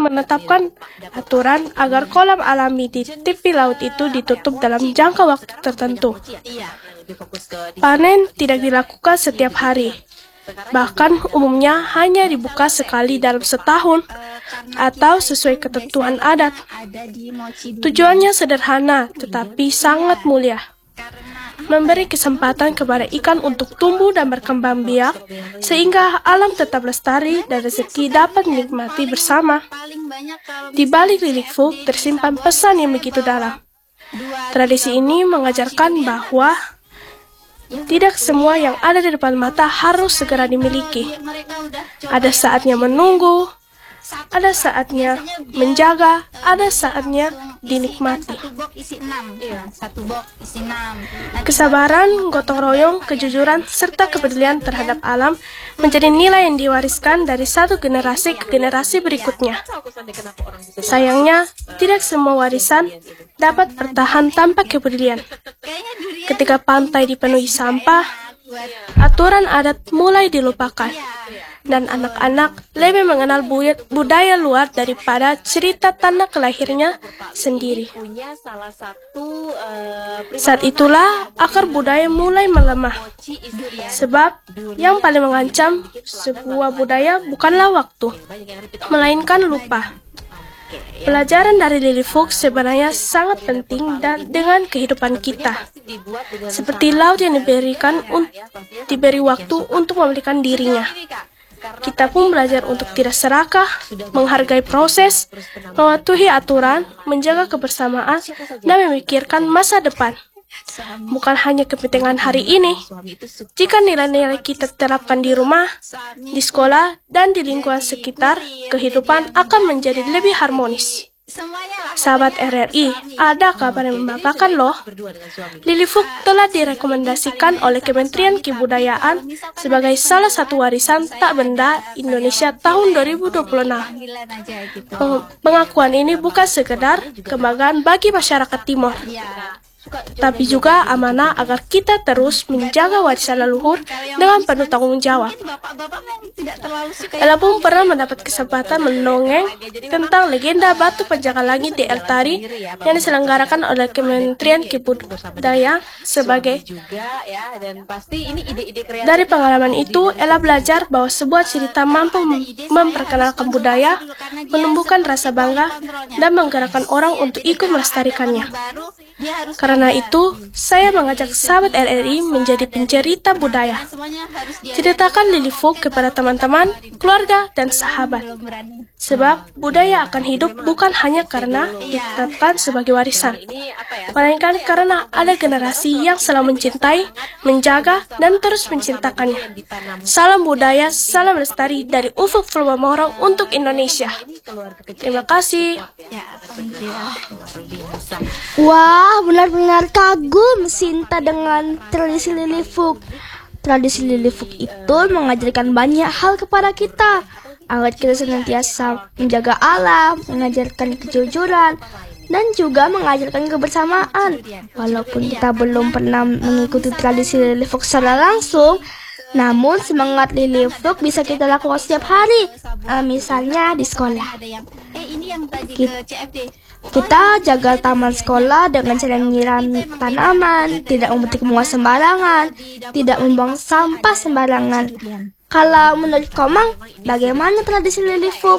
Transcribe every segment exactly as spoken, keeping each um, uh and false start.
menetapkan aturan agar kolam alami di tepi laut itu ditutup dalam jangka waktu tertentu. Panen tidak dilakukan setiap hari, bahkan umumnya hanya dibuka sekali dalam setahun atau sesuai ketentuan adat. Tujuannya sederhana tetapi sangat mulia, memberi kesempatan kepada ikan untuk tumbuh dan berkembang biak sehingga alam tetap lestari dan rezeki dapat dinikmati bersama. Di balik Lili Fuk tersimpan pesan yang begitu dalam. Tradisi ini mengajarkan bahwa tidak semua yang ada di depan mata harus segera dimiliki. Ada saatnya menunggu, ada saatnya menjaga, ada saatnya dinikmati. Kesabaran, gotong royong, kejujuran, serta kepedulian terhadap alam menjadi nilai yang diwariskan dari satu generasi ke generasi berikutnya. Sayangnya, tidak semua warisan dapat bertahan tanpa kepedulian. Ketika pantai dipenuhi sampah, aturan adat mulai dilupakan, dan anak-anak lebih mengenal budaya luar daripada cerita tanah kelahirnya sendiri. Saat itulah akar budaya mulai melemah, sebab yang paling mengancam sebuah budaya bukanlah waktu, melainkan lupa. Pelajaran dari Lili Fuk sebenarnya sangat penting dan dengan kehidupan kita. Seperti laut yang diberikan un- diberi waktu untuk memulihkan dirinya. Kita pun belajar untuk tidak serakah, menghargai proses, mematuhi aturan, menjaga kebersamaan, dan memikirkan masa depan. Bukan hanya kepentingan hari ini. Jika nilai-nilai kita terapkan di rumah, di sekolah, dan di lingkungan sekitar, kehidupan akan menjadi lebih harmonis. Sahabat R R I, ada kabar yang membanggakan loh. Lili Fuk telah direkomendasikan oleh Kementerian Kebudayaan sebagai salah satu warisan tak benda Indonesia tahun dua ribu dua puluh enam. Pengakuan ini bukan sekedar kebanggaan bagi masyarakat Timor, tapi juga amanah agar kita terus menjaga warisan leluhur dengan penuh tanggung jawab. Ella pun pernah mendapat kesempatan mendongeng tentang legenda batu penjaga langit di El Tari yang diselenggarakan oleh Kementerian Kebudayaan sebagai. Dari pengalaman itu, Ella belajar bahwa sebuah cerita mampu memperkenalkan budaya, menumbuhkan rasa bangga, dan menggerakkan orang untuk ikut melestarikannya. Karena itu, saya mengajak sahabat R R I menjadi pencerita budaya. Ceritakan Lili Fuk kepada teman-teman, keluarga, dan sahabat. Sebab budaya akan hidup bukan hanya karena ditetapkan sebagai warisan, melainkan karena ada generasi yang selalu mencintai, menjaga, dan terus menciptakannya. Salam budaya, salam lestari dari Ufuk Fulmamorong untuk Indonesia. Terima kasih. Wah, benar-benar kagum Sinta dengan tradisi Lili Fuk. Tradisi Lili Fuk itu mengajarkan banyak hal kepada kita, agar kita senantiasa menjaga alam, mengajarkan kejujuran, dan juga mengajarkan kebersamaan. Walaupun kita belum pernah mengikuti tradisi Lili Fuk secara langsung, namun semangat Lili Fuk bisa kita lakukan setiap hari, uh, misalnya di sekolah. Kita, kita jaga taman sekolah dengan cara menyiram tanaman, tidak memetik bunga sembarangan, tidak membuang sampah sembarangan. Kalau menurut Komang, bagaimana tradisi Lili Fuk?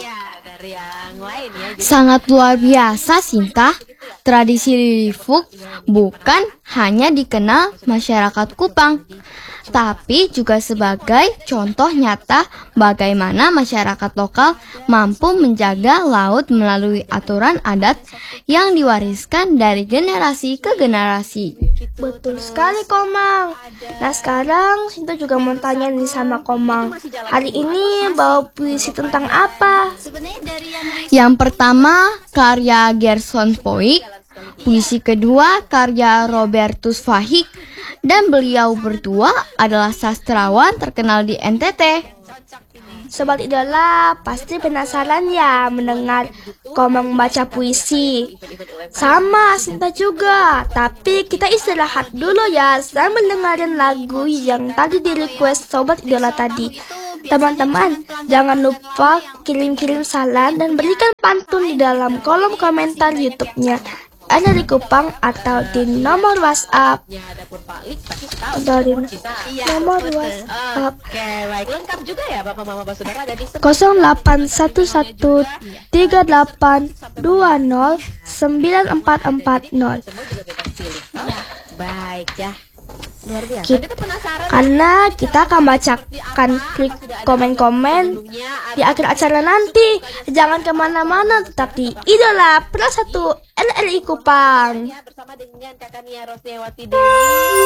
Sangat luar biasa, Sinta. Tradisi Lili Fuk bukan hanya dikenal masyarakat Kupang, tapi juga sebagai contoh nyata bagaimana masyarakat lokal mampu menjaga laut melalui aturan adat yang diwariskan dari generasi ke generasi. Betul sekali, Komang. Nah, sekarang Sinta juga mau tanya nih sama Komang. Hari ini bawa puisi tentang apa? Yang pertama, karya Gerson Poik. Puisi kedua, karya Robertus Fahik. Dan beliau berdua adalah sastrawan terkenal di N T T. Sobat Idola pasti penasaran ya mendengar Komang membaca puisi. Sama Sinta juga. Tapi kita istirahat dulu ya sambil dengerin lagu yang tadi di request Sobat Idola tadi. Teman-teman, jangan lupa kirim-kirim salam dan berikan pantun di dalam kolom komentar YouTube-nya N R I Kupang atau di nomor WhatsApp. Atau di nomor WhatsApp Oke, baik. Lengkap juga ya Bapak Mama Bapak Saudara ada di nol delapan satu satu tiga delapan dua nol sembilan empat empat nol. semua juga bebas pilih. Oh, baik ya. Luar biasa. Kita- Kita penasaran Karena kita akan bacakan klik komen-komen di akhir acara nanti. Jangan kemana-mana, tetap di Idola Pro satu N R I Kupang. bersama dengan Kakak Nia Rosnewati Dewi.